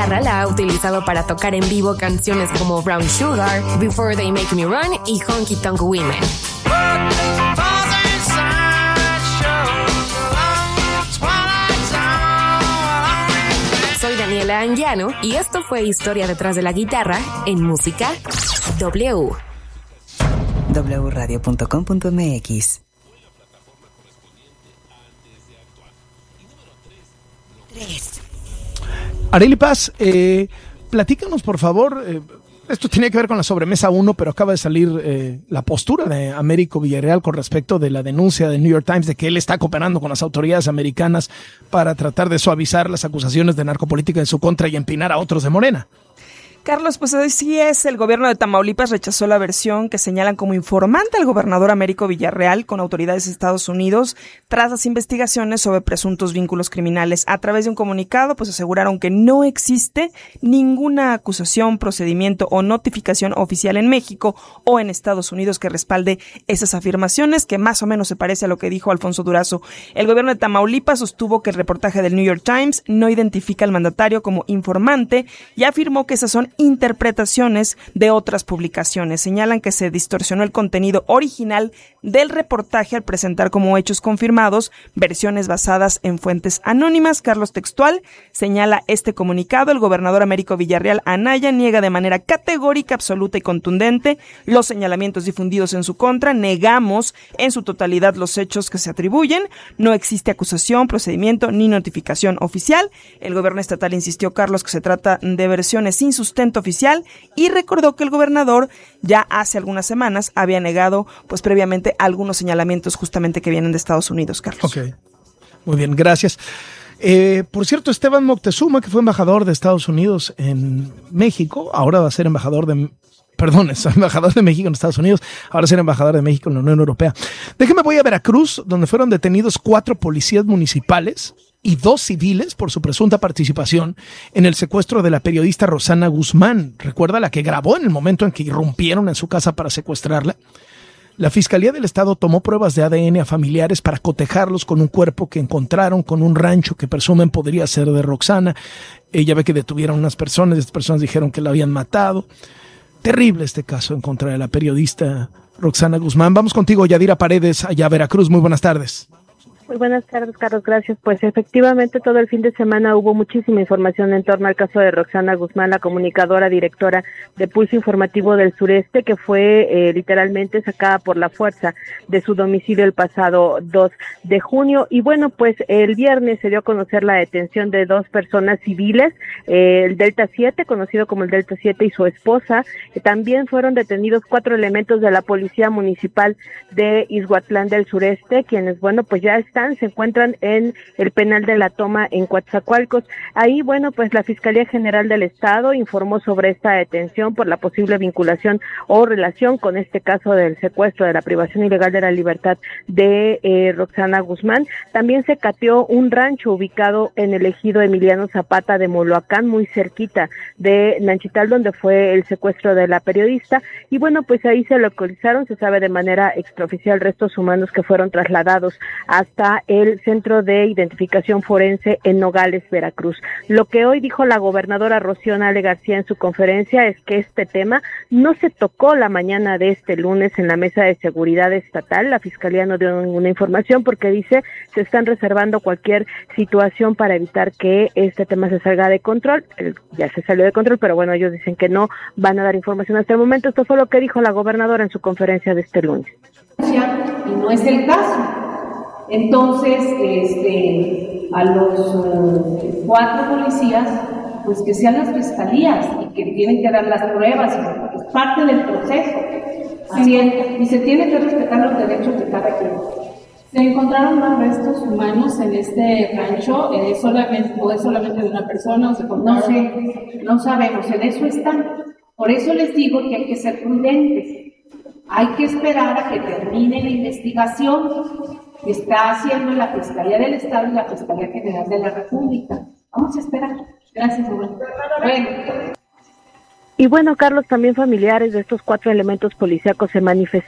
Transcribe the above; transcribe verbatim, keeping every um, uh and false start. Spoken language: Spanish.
guitarra la ha utilizado para tocar en vivo canciones como Brown Sugar, Before They Make Me Run y Honky Tonk Women. Soy Daniela Anguiano y esto fue Historia detrás de la guitarra en Música W. doble u radio punto com punto eme equis. Arely Paz, eh, platícanos por favor, eh, esto tenía que ver con la sobremesa uno, pero acaba de salir eh, la postura de Américo Villarreal con respecto de la denuncia del New York Times de que él está cooperando con las autoridades americanas para tratar de suavizar las acusaciones de narcopolítica en su contra y empinar a otros de Morena. Carlos, pues así es, el gobierno de Tamaulipas rechazó la versión que señalan como informante al gobernador Américo Villarreal con autoridades de Estados Unidos tras las investigaciones sobre presuntos vínculos criminales. A través de un comunicado, pues aseguraron que no existe ninguna acusación, procedimiento o notificación oficial en México o en Estados Unidos que respalde esas afirmaciones, que más o menos se parece a lo que dijo Alfonso Durazo. El gobierno de Tamaulipas sostuvo que el reportaje del New York Times no identifica al mandatario como informante y afirmó que esas son interpretaciones de otras publicaciones. Señalan que se distorsionó el contenido original del reportaje al presentar como hechos confirmados versiones basadas en fuentes anónimas. Carlos, textual, señala este comunicado: el gobernador Américo Villarreal Anaya niega de manera categórica, absoluta y contundente los señalamientos difundidos en su contra. Negamos en su totalidad los hechos que se atribuyen. No existe acusación, procedimiento ni notificación oficial. El gobierno estatal insistió, Carlos, que se trata de versiones sin sustento oficial y recordó que el gobernador ya hace algunas semanas había negado pues previamente algunos señalamientos justamente que vienen de Estados Unidos, Carlos. Ok, muy bien, gracias. Eh, por cierto, Esteban Moctezuma, que fue embajador de Estados Unidos en México, ahora va a ser embajador de... Perdón, es embajador de México en Estados Unidos, ahora es embajador de México en la Unión Europea. Déjeme, voy a Veracruz, donde fueron detenidos cuatro policías municipales y dos civiles por su presunta participación en el secuestro de la periodista Roxana Guzmán. ¿Recuerda? La que grabó en el momento en que irrumpieron en su casa para secuestrarla. La Fiscalía del Estado tomó pruebas de A D N a familiares para cotejarlos con un cuerpo que encontraron con un rancho que presumen podría ser de Roxana. Ella ve que detuvieron unas personas, estas personas dijeron que la habían matado. Terrible este caso en contra de la periodista Roxana Guzmán. Vamos contigo, Yadira Paredes, allá a Veracruz. Muy buenas tardes. Muy buenas tardes, Carlos, gracias. Pues efectivamente todo el fin de semana hubo muchísima información en torno al caso de Roxana Guzmán, la comunicadora directora de Pulso Informativo del Sureste, que fue eh, literalmente sacada por la fuerza de su domicilio el pasado dos de junio. Y bueno, pues el viernes se dio a conocer la detención de dos personas civiles, eh, el Delta siete, conocido como el Delta siete, y su esposa. Eh, también fueron detenidos cuatro elementos de la Policía Municipal de Izhuatlán del Sureste, quienes, bueno, pues ya están se encuentran en el penal de La Toma en Coatzacoalcos. Ahí, bueno, pues la Fiscalía General del Estado informó sobre esta detención por la posible vinculación o relación con este caso del secuestro, de la privación ilegal de la libertad de eh, Roxana Guzmán. También se cateó un rancho ubicado en el ejido Emiliano Zapata de Moloacán, muy cerquita de Nanchital, donde fue el secuestro de la periodista. Y bueno, pues ahí se localizaron, se sabe de manera extraoficial, restos humanos que fueron trasladados hasta el Centro de Identificación Forense en Nogales, Veracruz. Lo que hoy dijo la gobernadora Rocío Nale García en su conferencia es que este tema no se tocó la mañana de este lunes en la Mesa de Seguridad Estatal. La Fiscalía no dio ninguna información porque dice se están reservando cualquier situación para evitar que este tema se salga de control. Ya se salió de control, pero bueno, ellos dicen que no van a dar información hasta el momento. Esto fue lo que dijo la gobernadora en su conferencia de este lunes. Y no es el caso. Entonces, este, a los uh, cuatro policías, pues que sean las fiscalías y que tienen que dar las pruebas, es parte del proceso. Así es, y se tiene que respetar los derechos de cada quien. ¿Se encontraron más restos humanos en este rancho? ¿Es solamente, ¿O es solamente de una persona? O se no sé, no sabemos, en eso están. Por eso les digo que hay que ser prudentes. Hay que esperar a que termine la investigación que está haciendo la Fiscalía del Estado y la Fiscalía General de la República. Vamos a esperar. Gracias, Rubén. Bueno. Y bueno, Carlos, también familiares de estos cuatro elementos policíacos se manifestaron